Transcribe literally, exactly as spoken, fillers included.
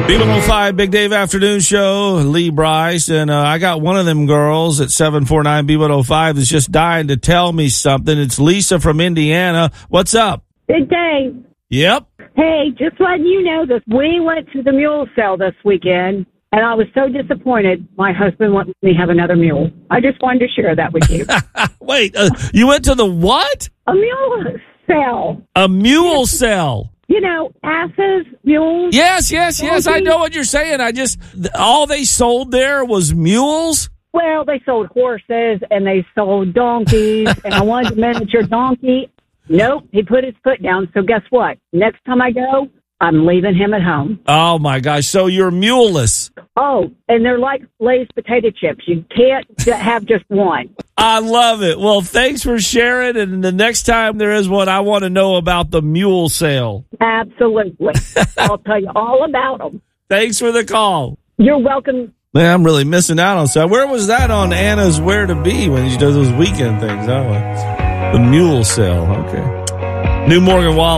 B one oh five Big Dave Afternoon Show, Lee Bryce, and uh, I got one of them girls at seven four nine B one oh five that's just dying to tell me something. It's Lisa from Indiana. What's up? Big Dave. Yep. Hey, just letting you know that we went to the mule sale this weekend, and I was so disappointed my husband wanted me to have another mule. I just wanted to share that with you. Wait, uh, you went to the what? A mule sale. A mule sale. You know, asses, mules. Yes, yes, yes. I know what you're saying. I just, all they sold there was mules. Well, they sold horses and they sold donkeys, and I wanted a miniature donkey. Nope, he put his foot down. So guess what? Next time I go, I'm leaving him at home. Oh, my gosh. So you're muleless. Oh, and they're like Lay's potato chips. You can't have just one. I love it. Well, thanks for sharing. And the next time there is one, I want to know about the mule sale. Absolutely. I'll tell you all about them. Thanks for the call. You're welcome. Man, I'm really missing out on stuff. Where was that on Anna's Where to Be when she does those weekend things? Oh, the mule sale. Okay. New Morgan Wallen.